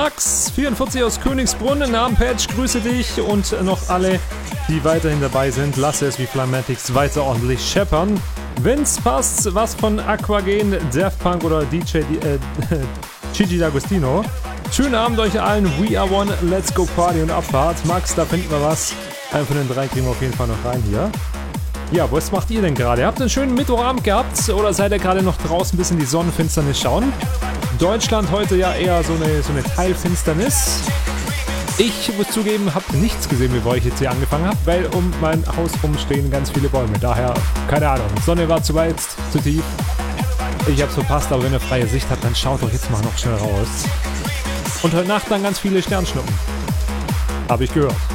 Max44 aus Königsbrunn, Namenpatch, grüße dich und noch alle, die weiterhin dabei sind. Lasse es wie Flamatics weiter ordentlich scheppern. Wenn's passt, was von Aquagen, Daft Punk oder Gigi D'Agostino. Schönen Abend euch allen. We are one. Let's go Party und Abfahrt. Max, da finden wir was. Einen von den drei kriegen wir auf jeden Fall noch rein hier. Ja, was macht ihr denn gerade? Habt ihr einen schönen Mittwochabend gehabt oder seid ihr gerade noch draußen bis in die Sonnenfinsternis schauen? Deutschland heute ja eher so eine Teilfinsternis. Ich muss zugeben, habe nichts gesehen, bevor ich jetzt hier angefangen habe, weil um mein Haus rum stehen ganz viele Bäume. Daher, keine Ahnung, Sonne war zu weit, zu tief. Ich hab's verpasst, aber wenn ihr freie Sicht habt, dann schaut doch jetzt mal noch schnell raus. Und heute Nacht dann ganz viele Sternschnuppen. Habe ich gehört.